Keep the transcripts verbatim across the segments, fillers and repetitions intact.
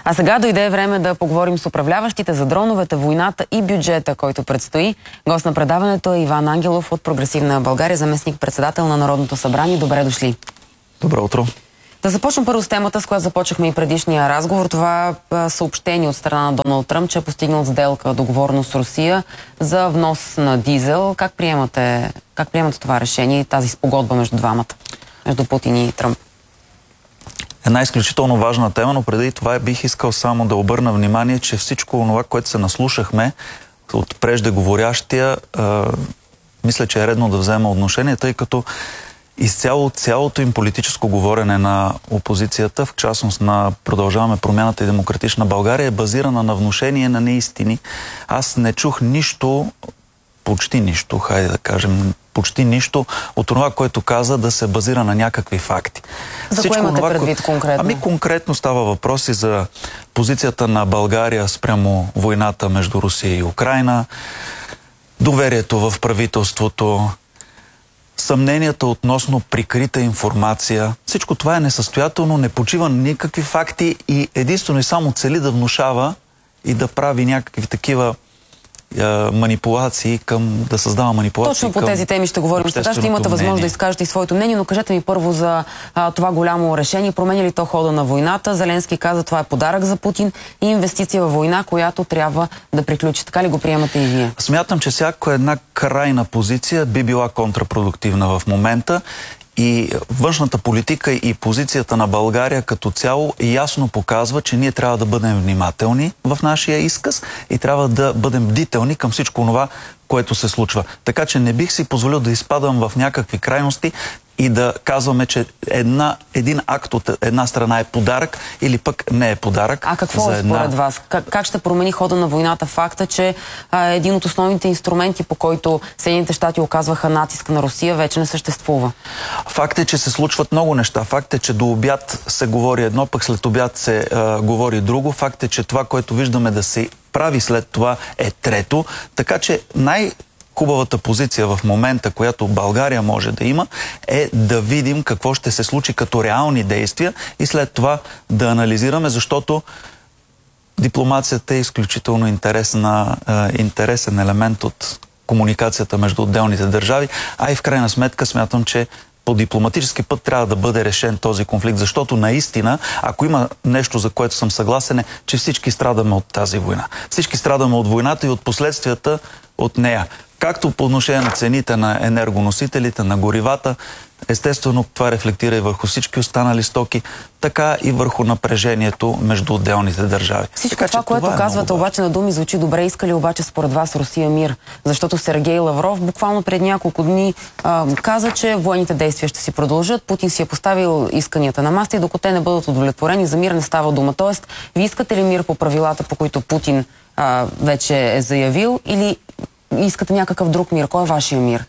А сега дойде време да поговорим с управляващите за дроновете, войната и бюджета, който предстои. Гост на предаването е Иван Ангелов от Прогресивна България, заместник-председател на Народното събрание. Добре дошли. Добро утро. Да започнем първо с темата, с която започнахме и предишния разговор. Това съобщение от страна на Доналд Тръмп, че е постигнал сделка, договорност с Русия за внос на дизел. Как приемате, как приемате това решение и тази спогодба между двамата, между Путин и Тръмп? Една изключително важна тема, но преди това бих искал само да обърна внимание, че всичко това, което се наслушахме от преждеговорящия, а, мисля, че е редно да взема отношение, тъй като изцяло цялото им политическо говорене на опозицията, в частност на Продължаваме промяната и Демократична България, е базирана на внушение на неистини. Аз не чух нищо, почти нищо, хайде да кажем, почти нищо от това, което каза, да се базира на някакви факти. За Всичко кое имате това, предвид конкретно? Ами конкретно става въпроси за позицията на България спрямо войната между Русия и Украйна, доверието в правителството, съмненията относно прикрита информация. Всичко това е несъстоятелно, не почива на никакви факти и единствено и само цели да внушава и да прави някакви такива манипулации към, да създава манипулации. Точно по тези теми ще говорим. Сега ще имате възможност да изкажете и своето мнение, но кажете ми първо за а, това голямо решение. Променя ли то хода на войната? Зеленски каза, това е подарък за Путин и инвестиция във война, която трябва да приключи. Така ли го приемате и вие? Смятам, че всяка една крайна позиция би била контрапродуктивна в момента. И външната политика и позицията на България като цяло ясно показва, че ние трябва да бъдем внимателни в нашия изказ и трябва да бъдем бдителни към всичко това, което се случва. Така че не бих си позволил да изпадам в някакви крайности и да казваме, че една, един акт от една страна е подарък или пък не е подарък. А какво е една... според вас? Как, как ще промени хода на войната факта, че а, един от основните инструменти, по който Съединените щати оказваха натиск на Русия, вече не съществува? Факт е, че се случват много неща. Факт е, че до обяд се говори едно, пък след обяд се а, говори друго. Факт е, че това, което виждаме да се прави след това, е трето. Така че най- хубавата позиция в момента, която България може да има, е да видим какво ще се случи като реални действия и след това да анализираме, защото дипломацията е изключително интересна, е, интересен елемент от комуникацията между отделните държави, а и в крайна сметка смятам, че по дипломатически път трябва да бъде решен този конфликт, защото наистина, ако има нещо, за което съм съгласен, е, че всички страдаме от тази война. Всички страдаме от войната и от последствията от нея. Както по отношение на цените на енергоносителите, на горивата, естествено това рефлектира и върху всички останали стоки, така и върху напрежението между отделните държави. Всичко така, това, което това е казвате обаче на думи, звучи добре. Искали обаче според вас Русия мир? Защото Сергей Лавров буквално пред няколко дни а, каза, че военните действия ще си продължат. Путин си е поставил исканията на масата и докато те не бъдат удовлетворени, за мир не става дума. Тоест, ви искате ли мир по правилата, по които Путин а, вече е заявил, или искате някакъв друг мир? Кой е вашия мир?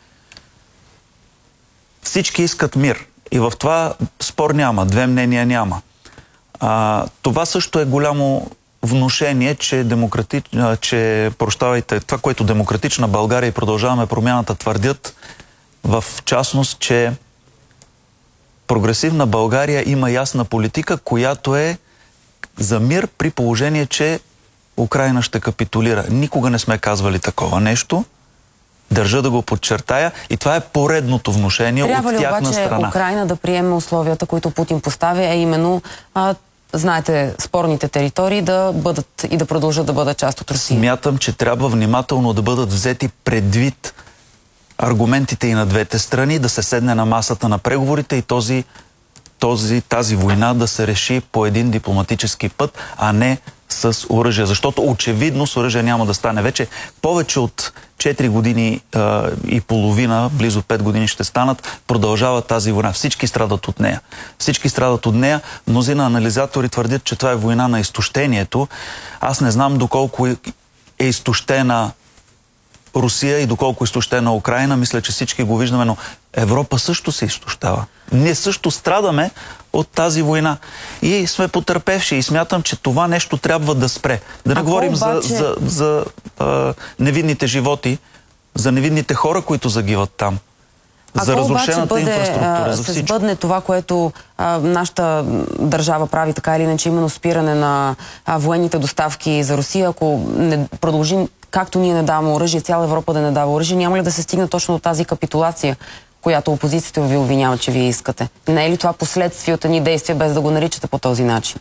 Всички искат мир. И в това спор няма. Две мнения няма. А, това също е голямо внушение, че, демократи... че прощавайте, това, което Демократична България и Продължаваме промяната твърдят, в частност, че Прогресивна България има ясна политика, която е за мир при положение, че Украйна ще капитулира. Никога не сме казвали такова нещо. Държа да го подчертая. И това е поредното внушение Трябва от тяхна страна. Трябва ли обаче Украйна да приеме условията, които Путин поставя, а именно, а, знаете, спорните територии да бъдат и да продължат да бъдат част от Русия? Смятам, че трябва внимателно да бъдат взети предвид аргументите и на двете страни, да се седне на масата на преговорите и този, този, тази война да се реши по един дипломатически път, а не с оръжие, защото очевидно с оръжие няма да стане. Вече повече от четири години а, и половина, близо пет години ще станат, продължава тази война. Всички страдат от нея. Всички страдат от нея. Мнозина анализатори твърдят, че това е война на изтощението. Аз не знам доколко е изтощена Русия и доколко е изтощена Украйна. Мисля, че всички го виждаме, но Европа също се изтощава. Ние също страдаме от тази война. И сме потърпевши. И смятам, че това нещо трябва да спре. Да не Ако говорим обаче... за, за, за а, невинните животи, за невинните хора, които загиват там. за Ако разрушената бъде, инфраструктура, а, за се всичко. сбъдне това, което а, нашата държава прави така или иначе, именно спиране на а, военните доставки за Русия, ако не продължим както ние не даваме оръжие, цяла Европа да не дава оръжие, няма ли да се стигне точно до тази капитулация, която опозицията ви обвинява, че вие искате? Не е ли това последствие от едни действия, без да го наричате по този начин?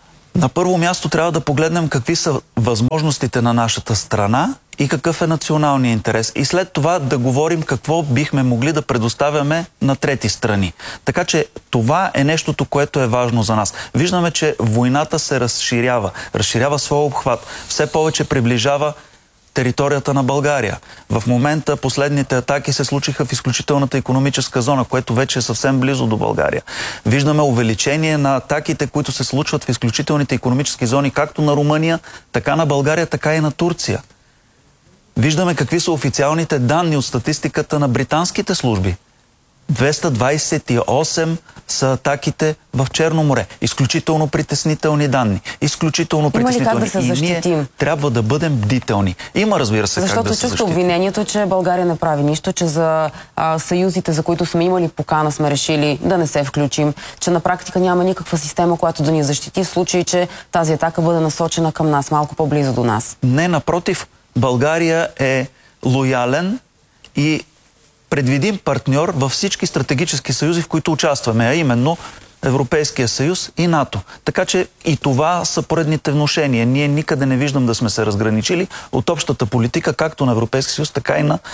На първо място трябва да погледнем какви са възможностите на нашата страна и какъв е националният интерес. И след това да говорим какво бихме могли да предоставяме на трети страни. Така че това е нещото, което е важно за нас. Виждаме, че войната се разширява. Разширява своя обхват. Все повече приближава територията на България. В момента последните атаки се случиха в изключителната икономическа зона, което вече е съвсем близо до България. Виждаме увеличение на атаките, които се случват в изключителните икономически зони, както на Румъния, така на България, така и на Турция. Виждаме какви са официалните данни от статистиката на британските служби. двеста двадесет и осем са атаките в Черно море. Изключително притеснителни данни. Изключително притеснителни. Има ли как да се защитим? И ние трябва да бъдем бдителни. Има, разбира се, Защото как да се защитим. Защото чухте обвинението, че България не прави нищо, че за а, съюзите, за които сме имали покана, сме решили да не се включим, че на практика няма никаква система, която да ни защити в случай, че тази атака бъде насочена към нас, малко по-близо до нас. Не, напротив, България е лоялен и предвидим партньор във всички стратегически съюзи, в които участваме, а именно Европейския съюз и НАТО. Така че и това са поредните внушения. Ние никъде не виждам да сме се разграничили от общата политика, както на Европейския съюз, така и на,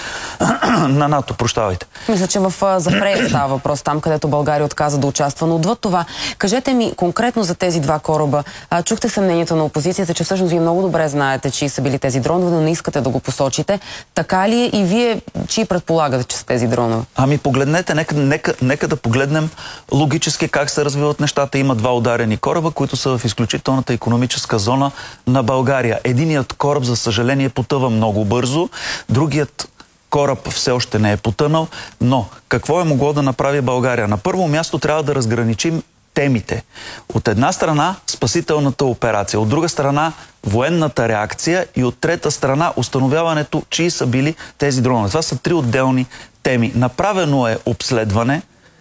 на НАТО. Прощавайте. Мисля, че в Зафрея става въпрос, там където България отказа да участва. Но отвъд това, кажете ми конкретно за тези два кораба. А, чухте съмнението на опозицията, че всъщност вие много добре знаете, чии са били тези дронове, но не искате да го посочите. Така ли е и вие, чии предполагате, че са тези дронове? Ами погледнете, нека, нека, нека да погледнем логически как се развиват нещата. Има два ударени кораба, които са в изключителната икономическа зона на България. Единият кораб, за съжаление, потъва много бързо, другият кораб все още не е потънал, но какво е могло да направи България? На първо място трябва да разграничим темите. От една страна спасителната операция, от друга страна военната реакция и от трета страна установяването, чии са били тези дронове. Това са три отделни теми. Направено е обследване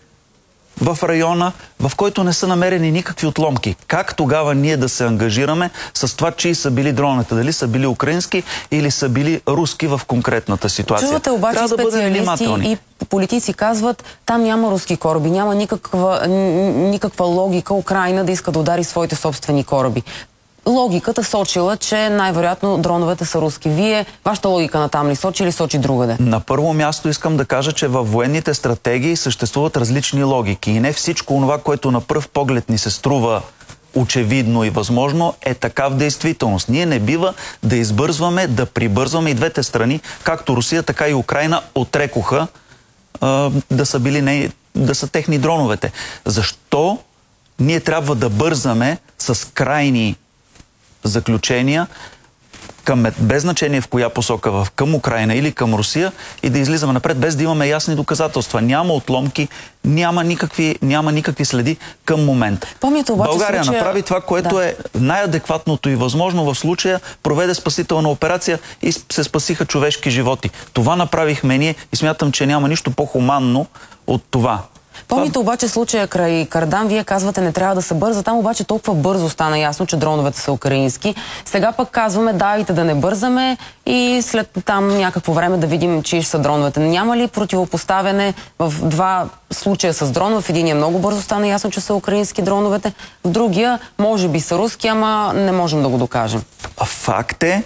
в района, в който не са намерени никакви отломки. Как тогава ние да се ангажираме с това, чии са били дроновете? Дали са били украински или са били руски в конкретната ситуация? Чувате обаче да специалисти и политици казват, там няма руски кораби, няма никаква, никаква логика Украйна да иска да удари своите собствени кораби. Логиката сочила, че най-вероятно дроновете са руски. Вие, вашата логика на там ли сочи или сочи другаде? На първо място искам да кажа, че във военните стратегии съществуват различни логики и не всичко това, което на пръв поглед ни се струва очевидно и възможно, е така в действителност. Ние не бива да избързваме, да прибързваме и двете страни, както Русия, така и Украйна отрекоха а, да са били не, да са техни дроновете. Защо ние трябва да бързаме с крайни заключения, към, без значение в коя посока, в, към Украйна или към Русия, и да излизаме напред, без да имаме ясни доказателства. Няма отломки, няма никакви, няма никакви следи към момента. Помните, обаче, България случая... направи това, което да. е най-адекватното и възможно в случая, проведе спасителна операция и се спасиха човешки животи. Това направихме ние и смятам, че няма нищо по-хуманно от това. Помните обаче случая край Кардан, вие казвате не трябва да се бърза, там обаче толкова бързо стана ясно, че дроновете са украински. Сега пък казваме дайте да не бързаме и след там някакво време да видим чии са дроновете. Няма ли противопоставяне в два случая с дронове? В единия много бързо стана ясно, че са украински дроновете, в другия може би са руски, ама не можем да го докажем. Факт е,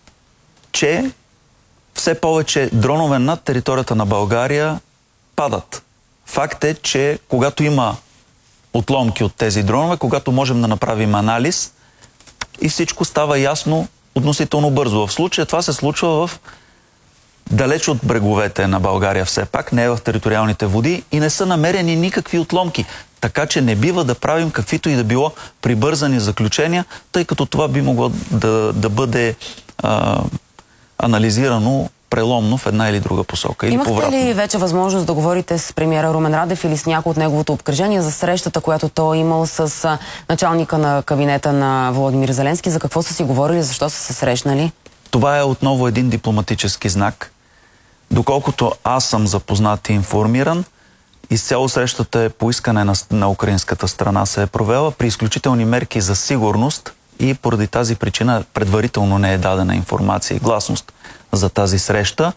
че все повече дронове над територията на България падат. Факт е, че когато има отломки от тези дронове, когато можем да направим анализ и всичко става ясно относително бързо. В случая това се случва в далеч от бреговете на България все пак, не е в териториалните води и не са намерени никакви отломки. Така че не бива да правим каквито и да било прибързани заключения, тъй като това би могло да, да бъде а, анализирано преломно в една или друга посока. Или Имахте повратно. ли вече възможност да говорите с премиера Румен Радев или с някой от неговото обкръжение за срещата, която той е имал с а, началника на кабинета на Володимир Зеленски? За какво са си говорили? Защо са се срещнали? Това е отново един дипломатически знак. Доколкото аз съм запознат и информиран, изцяло срещата е по искане на, на украинската страна се е провела при изключителни мерки за сигурност и поради тази причина предварително не е дадена информация и гласност за тази среща.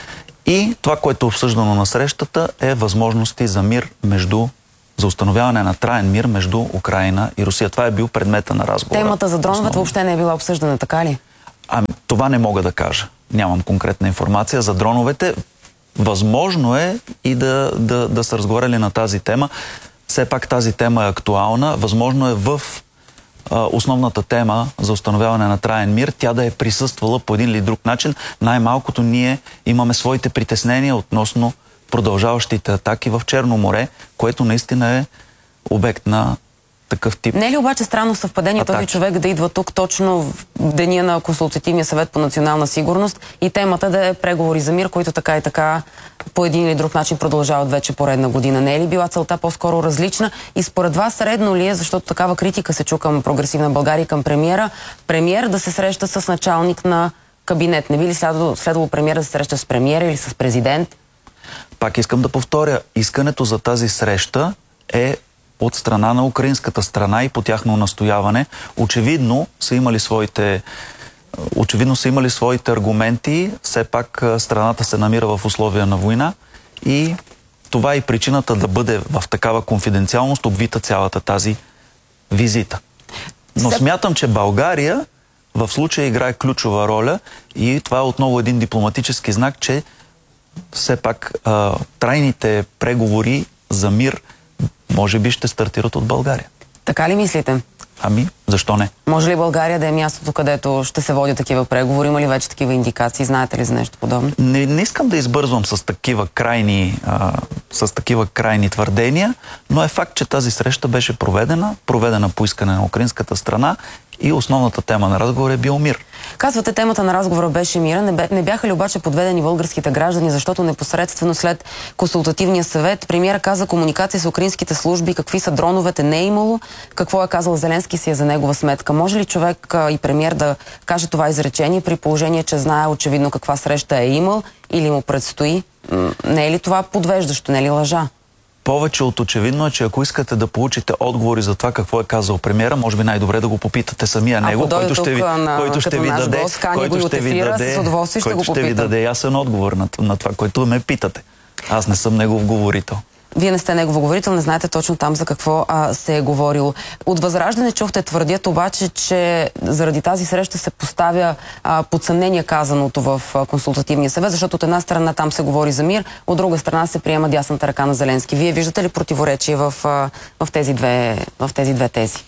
И това, което е обсъждано на срещата, е възможности за мир между за установяване на траен мир между Украйна и Русия. Това е бил предмета на разговора. Темата за дроновете въобще не е била обсъждана, така ли? Ами, това не мога да кажа. Нямам конкретна информация за дроновете. Възможно е и да, да, да са разговаряли на тази тема. Все пак тази тема е актуална. Възможно е в а, основната тема за установяване на траен мир тя да е присъствала по един или друг начин. Най-малкото ние имаме своите притеснения относно продължаващите атаки в Черно море, което наистина е обект на такъв тип. Не е ли обаче странно съвпадение атаки? Този човек да идва тук точно в деня на Консултативния съвет по национална сигурност и темата да е преговори за мир, които така и така по един или друг начин продължават вече поредна година? Не е ли била целта по-скоро различна? И според вас редно ли е, защото такава критика се чу към Прогресивна България и към премиера, премиер да се среща с началник на кабинет? Не би ли следвало, следвало премиера да се среща с премиера или с президент? Пак искам да повторя, искането за тази среща е от страна на украинската страна и по тяхно настояване. Очевидно са имали своите, очевидно са имали своите аргументи. Все пак страната се намира в условия на война и това е и причината да бъде в такава конфиденциалност обвита цялата тази визита. Но смятам, че България в случая играе ключова роля и това е отново един дипломатически знак, че все пак а, трайните преговори за мир може би ще стартират от България. Така ли мислите? Ами, защо не? Може ли България да е мястото, където ще се водят такива преговори? Има ли вече такива индикации? Знаете ли за нещо подобно? Не, не искам да избързвам с такива крайни, а, с такива крайни твърдения, но е факт, че тази среща беше проведена, проведена по искане на украинската страна и основната тема на разговора е бил мир. Казвате, темата на разговора беше мира. Не, бе, не бяха ли обаче подведени българските граждани, защото непосредствено след Консултативния съвет премиера каза комуникация с украинските служби, какви са дроновете, не е имало, какво е казал Зеленски си е за негова сметка. Може ли човек а, и премиер да каже това изречение при положение, че знае очевидно каква среща е имал или му предстои? М- не е ли това подвеждащо, не е ли лъжа? Повече от очевидно е, че ако искате да получите отговори за това какво е казал премиера, може би най-добре да го попитате самия него, който ще ви, на, който ще ви даде, гост, който ще ви даде, който ще ви даде ясен отговор на, на това, което ме питате. Аз не съм негов говорител. Вие не сте негов говорител, не знаете точно там за какво а, се е говорило. От Възраждане чухте твърдят обаче, че заради тази среща се поставя а, под съмнение казаното в а, Консултативния съвет, защото от една страна там се говори за мир, от друга страна се приема дясната ръка на Зеленски. Вие виждате ли противоречие в, а, в, тези, две, в тези две тези?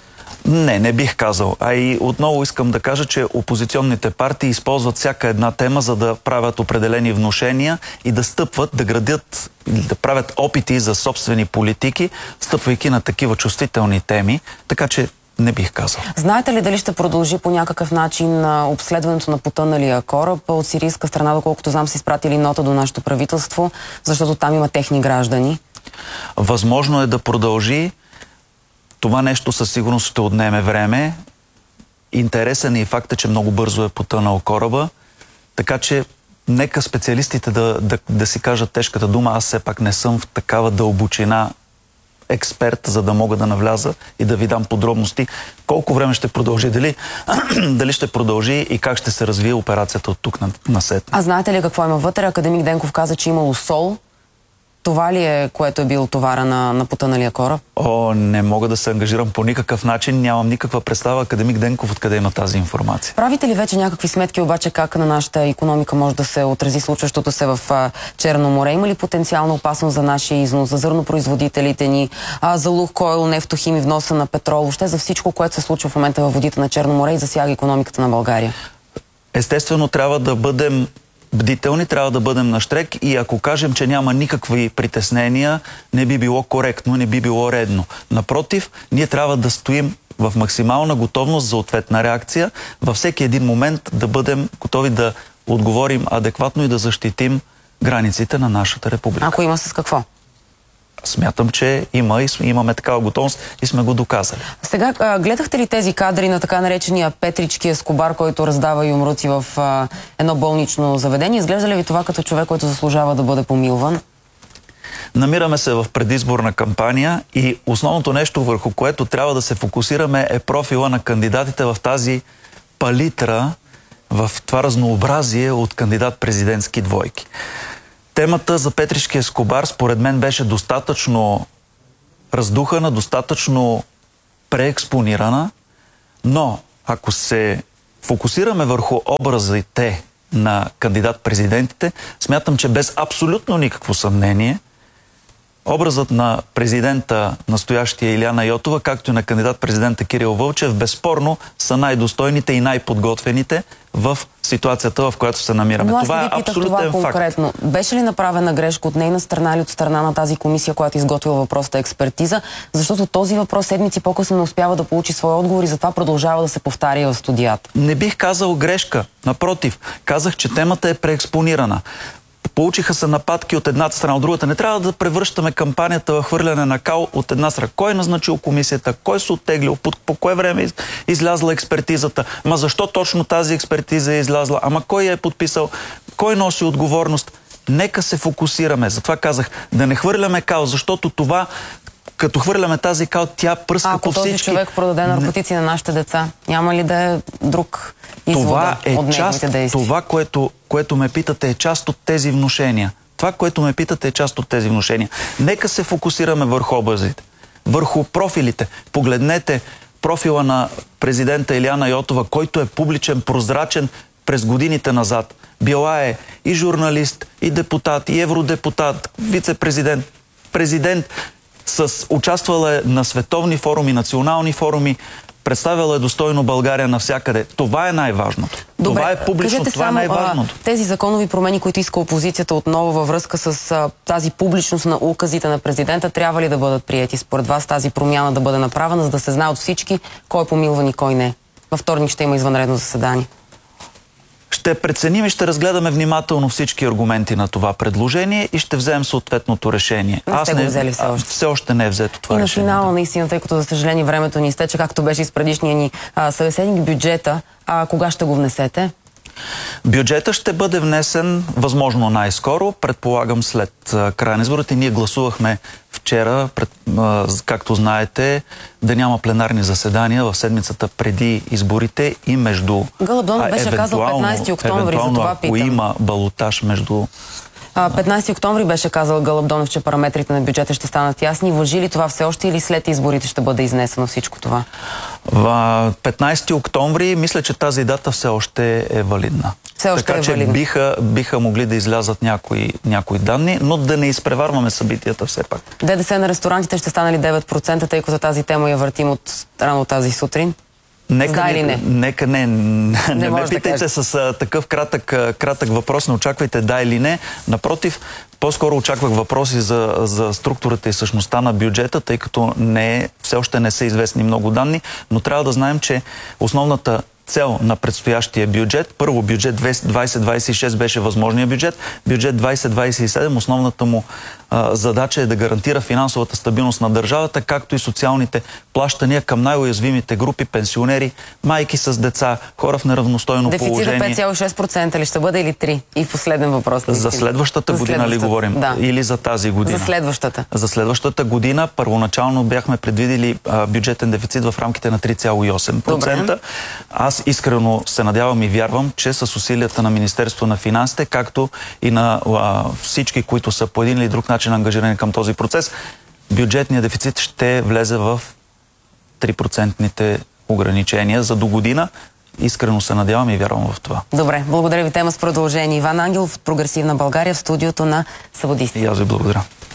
Не, не бих казал. А и отново искам да кажа, че опозиционните партии използват всяка една тема, за да правят определени внушения и да стъпват, да градят, да правят опити за собствени политики, стъпвайки на такива чувствителни теми. Така че не бих казал. Знаете ли дали ще продължи по някакъв начин обследването на потъналия кораб от сирийска страна, доколкото знам, са изпратили нота до нашето правителство, защото там има техни граждани? Възможно е да продължи. Това нещо със сигурност ще отнеме време. Интересен е и факта, че много бързо е потънал кораба. Така че нека специалистите да, да, да си кажат тежката дума. Аз все пак не съм в такава дълбочина експерт, за да мога да навляза и да ви дам подробности. Колко време ще продължи, дали, дали ще продължи и как ще се развие операцията от тук на, на сет. А знаете ли какво има вътре? Академик Денков каза, че имало сол. Това ли е, което е бил товара на, на потъналия кораб? О, не мога да се ангажирам по никакъв начин. Нямам никаква представа академик Денков откъде има тази информация. Правите ли вече някакви сметки обаче как на нашата икономика може да се отрази случващото се в а, Черно море? Има ли потенциална опасност за нашия износ, за зърнопроизводителите ни, а, за Лукойл, Нефтохим и вноса на петрол, въобще за всичко, което се случва в момента във водите на Черно море и засяга икономиката на България? Естествено, трябва да бъдем бдителни, трябва да бъдем на щрек и ако кажем, че няма никакви притеснения, не би било коректно, не би било редно. Напротив, ние трябва да стоим в максимална готовност за ответна реакция, във всеки един момент да бъдем готови да отговорим адекватно и да защитим границите на нашата република. Ако има с какво? Смятам, че има и имаме такава готовност и сме го доказали. Сега, а, гледахте ли тези кадри на така наречения Петрички Ескобар, който раздава юмруци в а, едно болнично заведение? Изглежда ли ви това като човек, който заслужава да бъде помилван? Намираме се в предизборна кампания и основното нещо, върху което трябва да се фокусираме, е профила на кандидатите в тази палитра, в това разнообразие от кандидат-президентски двойки. Темата за Петрички Ескобар според мен беше достатъчно раздухана, достатъчно преекспонирана, но ако се фокусираме върху образите на кандидат-президентите, смятам, че без абсолютно никакво съмнение образът на президента настоящия Илияна Йотова, както и на кандидат-президента Кирил Вълчев, безспорно са най-достойните и най-подготвените в ситуацията, в която се намираме. Но аз това не е ви питах абсолютен това конкретно. факт. Беше ли направена грешка от нейна страна или от страна на тази комисия, която изготвила въпросата експертиза? Защото този въпрос седмици по-късно не успява да получи своя отговор и затова продължава да се повтаря в студията. Не бих казал грешка. Напротив, казах, че темата е преекспонирана. Получиха се нападки от едната страна, от другата. Не трябва да превръщаме кампанията в хвърляне на кал от една страна. Кой е назначил комисията, кой се оттеглил, по, по кое време е излязла експертизата, ма защо точно тази експертиза е излязла, ама кой я е подписал, кой носи отговорност. Нека се фокусираме. Затова казах, да не хвърляме кал, защото това, като хвърляме тази кал, тя пръска а, по всички. Ако този човек продаде наркотици не... на нашите деца, няма ли да е друг извода това е от част, неговите действия? Това, което, което ме питате, е част от тези внушения. Това, което ме питате, е част от тези внушения. Нека се фокусираме върху образите, върху профилите. Погледнете профила на президента Илияна Йотова, който е публичен, прозрачен през годините назад. Била е и журналист, и депутат, и евродепутат, вице-президент, президент. С, участвала е на световни форуми, национални форуми, представила е достойно България навсякъде. Това е най-важното. Добре, това е публично, това само, е най-важното. А, тези законови промени, които иска опозицията отново във връзка с а, тази публичност на указите на президента, трябва ли да бъдат приети? Според вас тази промяна да бъде направена, за да се знае от всички кой е помилван и кой не? Във вторник ще има извънредно заседание. Ще преценим и ще разгледаме внимателно всички аргументи на това предложение и ще вземем съответното решение. Не сте Аз го не, взели все още. Все още не е взето това и решение. на финала, наистина, тъй като за съжаление времето ни изтече, както беше и с предишния ни а, събеседник, бюджета, а кога ще го внесете? Бюджета ще бъде внесен възможно най-скоро, предполагам след а, края на изборите. Ние гласувахме вчера, пред, а, както знаете, да няма пленарни заседания в седмицата преди изборите и между... Гълъб Донев беше казал петнайсети октомври, за това ако питам. има балотаж между... петнайсети октомври беше казал Гълъб Донев, че параметрите на бюджета ще станат ясни. Важи ли това все още или след изборите ще бъде изнесено всичко това? В петнайсети октомври мисля, че тази дата все още е валидна. Все още така е че валидна. биха, биха могли да излязат някои, някои данни, но да не изпреварваме събитията все пак. ДДС на ресторантите ще стане ли девет процента, тъй като тази тема я въртим от рано тази сутрин? Нека, да или не? Нека не. Не, не ме питайте да с а, такъв кратък, кратък въпрос, не очаквайте да или не. Напротив, по-скоро очаквах въпроси за, за структурата и същността на бюджета, тъй като не, все още не са известни много данни, но трябва да знаем, че основната цел на предстоящия бюджет, първо бюджет двайсет двайсет и шест беше възможния бюджет, бюджет двайсет двайсет и седем, основната му а, задача е да гарантира финансовата стабилност на държавата, както и социалните плащания към най-уязвимите групи, пенсионери, майки с деца, хора в неравностойно Дефицит положение. пет цяло и шест процента ли ще бъде или три? И последен въпрос. За следващата за година следващата, ли говорим? Да. Или за тази година? За следващата. За следващата година първоначално бяхме предвидели а, бюджетен дефицит в рамките на три цяло и осем процента. Добре. Аз искрено се надявам и вярвам, че с усилията на Министерство на финансите, както и на а, всички, които са по един или друг начин ангажирани към този процес, бюджетният дефицит ще влезе в три процентните ограничения за до година. Искрено се надявам и вярвам в това. Добре, благодаря ви. Тема с продължение. Иван Ангелов от Прогресивна България в студиото на Събудисти. И аз ви благодаря.